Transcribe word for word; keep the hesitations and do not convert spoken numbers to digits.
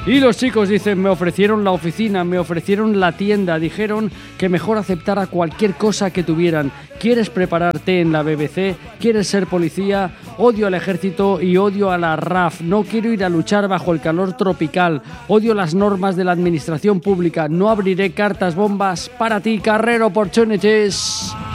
Y los chicos dicen, me ofrecieron la oficina, me ofrecieron la tienda, dijeron que mejor aceptara cualquier cosa que tuvieran. ¿Quieres prepararte en la B B C? ¿Quieres ser policía? Odio al ejército y odio a la R A F. No quiero ir a luchar bajo el calor tropical. Odio las normas de la administración pública. No abriré cartas bombas para ti, career opportunities.